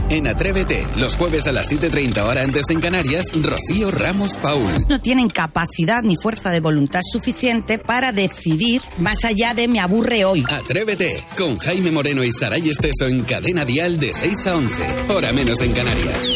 En Atrévete, los jueves a las 7:30 hora antes en Canarias, Rocío Ramos Paul. No tienen capacidad ni fuerza de voluntad suficiente para decidir más allá de me aburre hoy. Atrévete, con Jaime Moreno y Saray Esteso en Cadena Dial de 6 a 11, hora menos en Canarias.